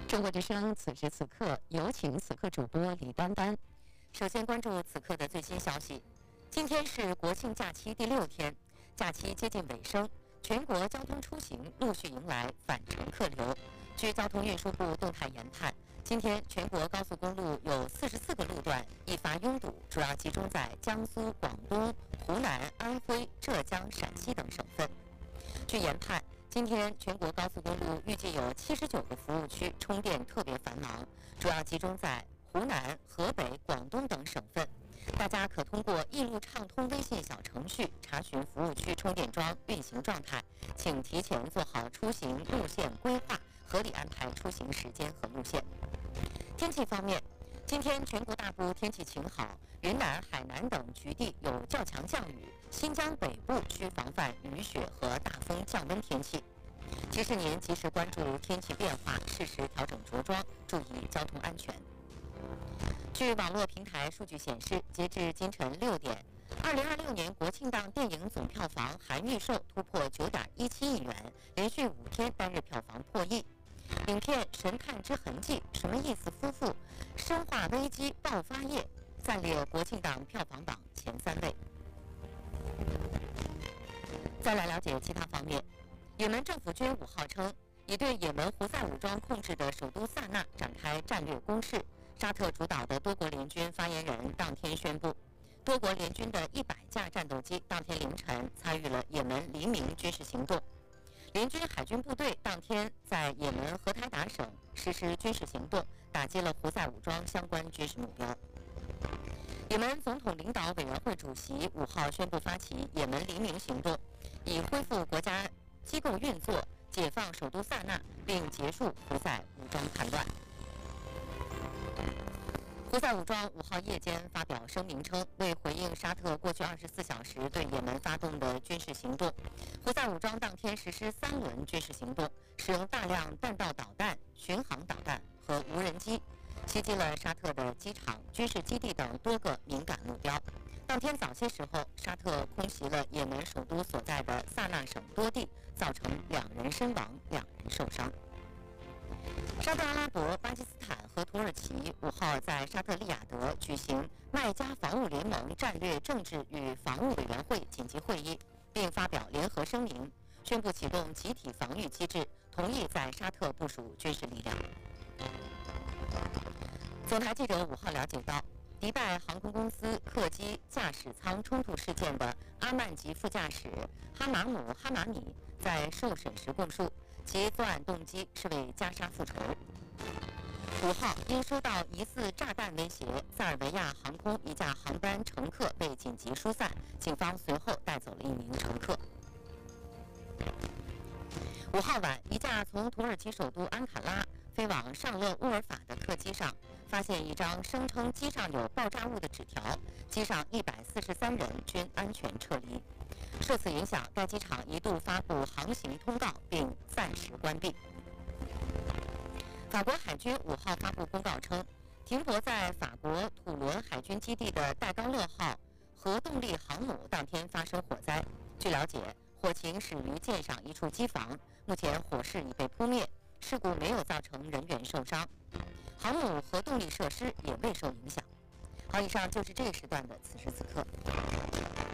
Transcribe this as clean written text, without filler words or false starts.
中国之声此时此刻有请此刻主播李丹丹。首先关注此刻的最新消息。今天是国庆假期第6天，假期接近尾声，全国交通出行陆续迎来返程客流。据交通运输部动态研判，今天全国高速公路有44个路段易发拥堵，主要集中在江苏、广东、湖南、安徽、浙江、陕西等省份。据研判，今天全国高速公路预计有79个服务区充电特别繁忙，主要集中在湖南、河北、广东等省份。大家可通过易路畅通微信小程序查询服务区充电桩运行状态，请提前做好出行路线规划，合理安排出行时间和路线。天气方面，今天全国大部天气晴好，云南、海南等局地有较强降雨，新疆北部需防范雨雪和大风降温天气。提示您及时关注天气变化，适时调整着装，注意交通安全。据网络平台数据显示，截至今晨6点，2026年国庆档电影总票房含预售突破9.17亿元，连续5天单日票房破亿。影片《神探之痕迹》、什么意思夫妇、生化危机爆发夜暂列国庆档票房榜前3位。再来了解其他方面，也门政府军5号称，已对也门胡塞武装控制的首都萨那展开战略攻势。沙特主导的多国联军发言人当天宣布，多国联军的100架战斗机当天凌晨参与了也门黎明军事行动。联军海军部队当天在也门荷台达省实施军事行动，打击了胡塞武装相关军事目标。也门总统领导委员会主席5号宣布发起也门黎明行动，以恢复国家机构运作，解放首都萨那，并结束胡塞武装叛乱。胡塞武装5号夜间发表声明称，为回应沙特过去24小时对也门发动的军事行动，胡塞武装当天实施3轮军事行动，使用大量弹道导弹、巡航导弹和无人机，袭击了沙特的机场、军事基地等多个敏感目标。当天早些时候，沙特空袭了也门首都所在的萨那省多地，造成2人身亡、2人受伤。沙特阿拉伯、巴基斯坦和土耳其5号在沙特利雅得举行麦加防务联盟战略政治与防务委员会紧急会议，并发表联合声明，宣布启动集体防御机制，同意在沙特部署军事力量。总台记者5号了解到，迪拜航空公司客机驾驶舱冲突事件的阿曼籍副驾驶哈马姆·哈马米在受审时供述，其作案动机是为加沙复仇。5号因收到疑似炸弹威胁，塞尔维亚航空一架航班乘客被紧急疏散，警方随后带走了1名乘客。5号晚，一架从土耳其首都安卡拉飞往上勒乌尔法的客机上，发现一张声称机上有爆炸物的纸条，机上143人均安全撤离。受此影响，该机场一度发布航行通告，并暂时关闭。法国海军5号发布公告称，停泊在法国土伦海军基地的戴高乐号核动力航母当天发生火灾。据了解，火情始于舰上一处机房，目前火势已被扑灭，事故没有造成人员受伤，航母核动力设施也未受影响。好，以上就是这个时段的此时此刻。